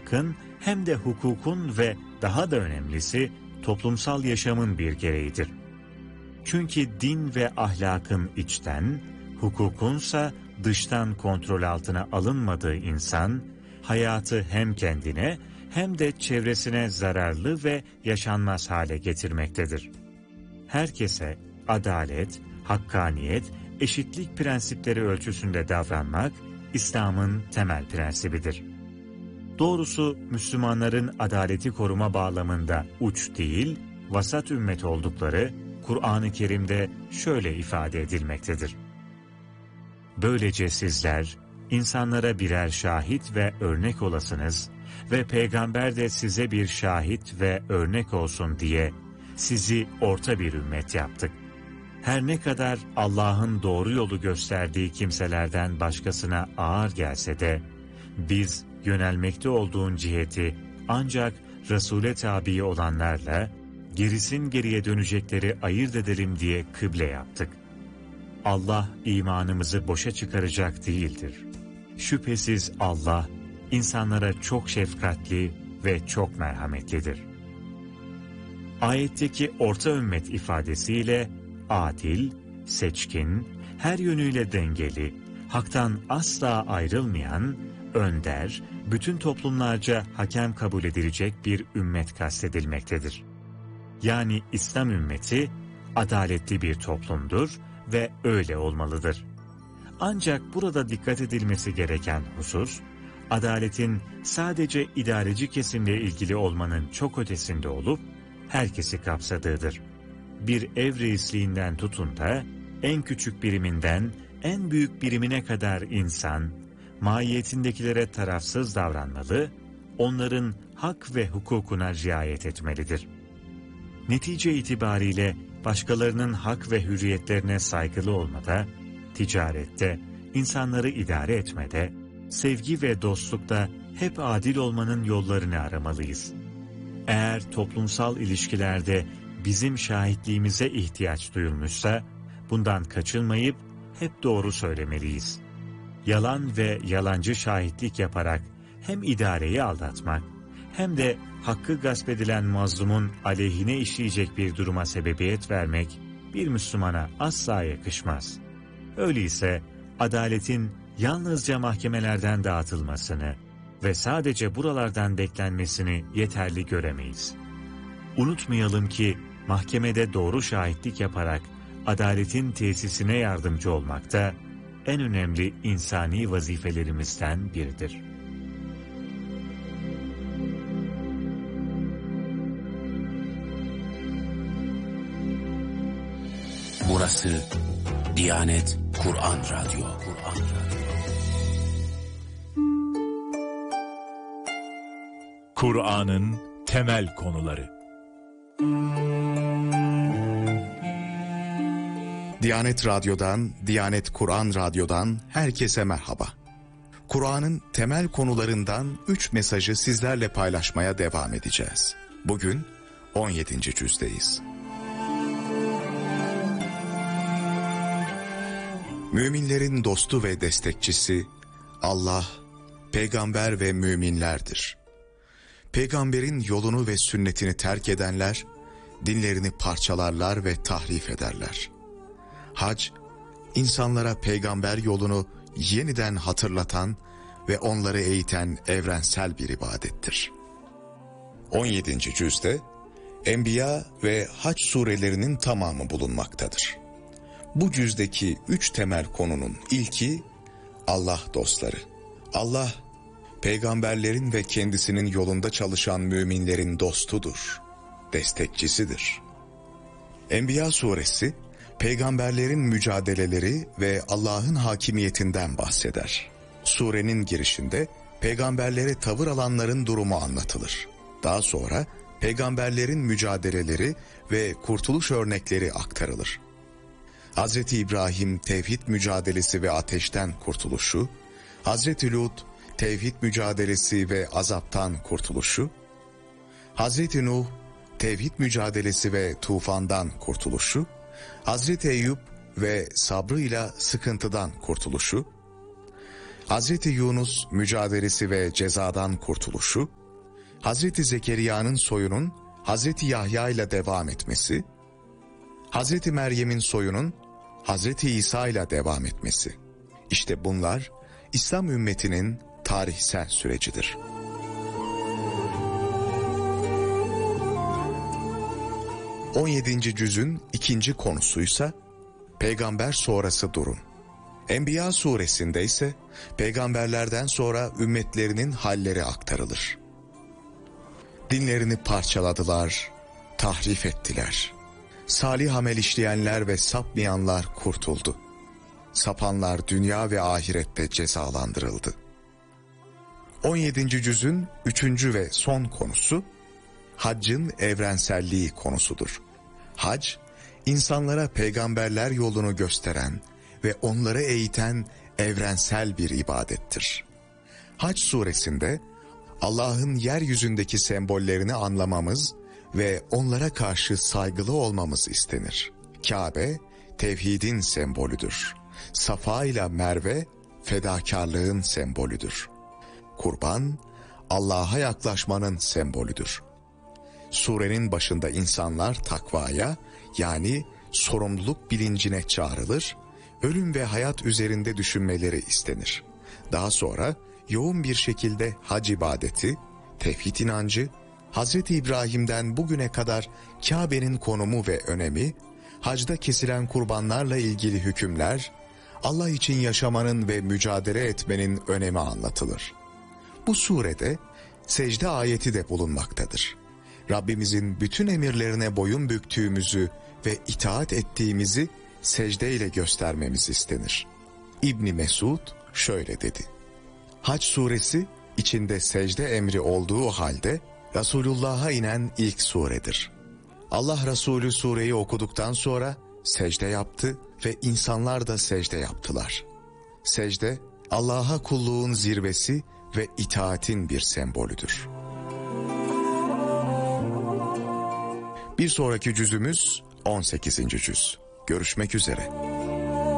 ahlakın hem de hukukun ve daha da önemlisi toplumsal yaşamın bir gereğidir. Çünkü din ve ahlakın içten, hukukunsa dıştan kontrol altına alınmadığı insan, hayatı hem kendine hem de çevresine zararlı ve yaşanmaz hale getirmektedir. Herkese adalet, hakkaniyet, eşitlik prensipleri ölçüsünde davranmak, İslam'ın temel prensibidir. Doğrusu Müslümanların adaleti koruma bağlamında uç değil, vasat ümmet oldukları Kur'an-ı Kerim'de şöyle ifade edilmektedir. Böylece sizler insanlara birer şahit ve örnek olasınız ve peygamber de size bir şahit ve örnek olsun diye sizi orta bir ümmet yaptık. Her ne kadar Allah'ın doğru yolu gösterdiği kimselerden başkasına ağır gelse de, biz yönelmekte olduğun ciheti ancak Resul'e tabi olanlarla, gerisin geriye dönecekleri ayırt edelim diye kıble yaptık. Allah imanımızı boşa çıkaracak değildir. Şüphesiz Allah, insanlara çok şefkatli ve çok merhametlidir. Ayetteki orta ümmet ifadesiyle, adil, seçkin, her yönüyle dengeli, haktan asla ayrılmayan, önder, bütün toplumlarca hakem kabul edilecek bir ümmet kastedilmektedir. Yani İslam ümmeti, adaletli bir toplumdur ve öyle olmalıdır. Ancak burada dikkat edilmesi gereken husus, adaletin sadece idareci kesimle ilgili olmanın çok ötesinde olup, herkesi kapsadığıdır. Bir ev reisliğinden tutun da, en küçük biriminden en büyük birimine kadar insan, mahiyetindekilere tarafsız davranmalı, onların hak ve hukukuna riayet etmelidir. Netice itibariyle başkalarının hak ve hürriyetlerine saygılı olmada, ticarette, insanları idare etmede, sevgi ve dostlukta hep adil olmanın yollarını aramalıyız. Eğer toplumsal ilişkilerde bizim şahitliğimize ihtiyaç duyulmuşsa, bundan kaçınmayıp hep doğru söylemeliyiz. Yalan ve yalancı şahitlik yaparak hem idareyi aldatmak, hem de hakkı gasp edilen mazlumun aleyhine işleyecek bir duruma sebebiyet vermek, bir Müslümana asla yakışmaz. Öyleyse adaletin yalnızca mahkemelerden dağıtılmasını ve sadece buralardan beklenmesini yeterli göremeyiz. Unutmayalım ki mahkemede doğru şahitlik yaparak adaletin tesisine yardımcı olmak da en önemli insani vazifelerimizden biridir. Burası Diyanet Kur'an Radyo. Kur'an'ın temel konuları. Diyanet Radyo'dan, Diyanet Kur'an Radyo'dan herkese merhaba. Kur'an'ın temel konularından 3 mesajı sizlerle paylaşmaya devam edeceğiz. Bugün 17. cüzdeyiz. Müminlerin dostu ve destekçisi Allah, peygamber ve müminlerdir. Peygamberin yolunu ve sünnetini terk edenler, dinlerini parçalarlar ve tahrif ederler. Hac, insanlara peygamber yolunu yeniden hatırlatan ve onları eğiten evrensel bir ibadettir. 17. cüzde, Enbiya ve Hac surelerinin tamamı bulunmaktadır. Bu cüzdeki 3 temel konunun ilki Allah dostları. Allah, peygamberlerin ve kendisinin yolunda çalışan müminlerin dostudur, destekçisidir. Enbiya suresi, peygamberlerin mücadeleleri ve Allah'ın hakimiyetinden bahseder. Surenin girişinde peygamberlere tavır alanların durumu anlatılır. Daha sonra peygamberlerin mücadeleleri ve kurtuluş örnekleri aktarılır. Hazreti İbrahim tevhid mücadelesi ve ateşten kurtuluşu, Hazreti Lut tevhid mücadelesi ve azaptan kurtuluşu, Hazreti Nuh tevhid mücadelesi ve tufandan kurtuluşu, Hazreti Eyüp ve sabrıyla sıkıntıdan kurtuluşu, Hazreti Yunus mücadelesi ve cezadan kurtuluşu, Hazreti Zekeriya'nın soyunun Hazreti Yahya ile devam etmesi, Hazreti Meryem'in soyunun Hazreti İsa ile devam etmesi. İşte bunlar İslam ümmetinin tarihsel sürecidir. ...17. cüzün 2. konusuysa peygamber sonrası durum. Enbiya suresinde ise peygamberlerden sonra ümmetlerinin halleri aktarılır. Dinlerini parçaladılar, tahrif ettiler. Salih amel işleyenler ve sapmayanlar kurtuldu. Sapanlar dünya ve ahirette cezalandırıldı. 17. cüzün 3. ve son konusu, haccın evrenselliği konusudur. Hac, insanlara peygamberler yolunu gösteren ve onları eğiten evrensel bir ibadettir. Hac suresinde Allah'ın yeryüzündeki sembollerini anlamamız ve onlara karşı saygılı olmamız istenir. Kabe, tevhidin sembolüdür. Safa ile Merve, fedakarlığın sembolüdür. Kurban, Allah'a yaklaşmanın sembolüdür. Surenin başında insanlar takvaya, yani sorumluluk bilincine çağrılır, ölüm ve hayat üzerinde düşünmeleri istenir. Daha sonra yoğun bir şekilde hac ibadeti, tevhid inancı, Hazreti İbrahim'den bugüne kadar Kabe'nin konumu ve önemi, hacda kesilen kurbanlarla ilgili hükümler, Allah için yaşamanın ve mücadele etmenin önemi anlatılır. Bu surede secde ayeti de bulunmaktadır. Rabbimizin bütün emirlerine boyun büktüğümüzü ve itaat ettiğimizi secdeyle göstermemiz istenir. İbn Mesud şöyle dedi: Hac suresi içinde secde emri olduğu halde Resulullah'a inen ilk suredir. Allah Resulü sureyi okuduktan sonra secde yaptı ve insanlar da secde yaptılar. Secde, Allah'a kulluğun zirvesi ve itaatin bir sembolüdür. Bir sonraki cüzümüz 18. cüz. Görüşmek üzere.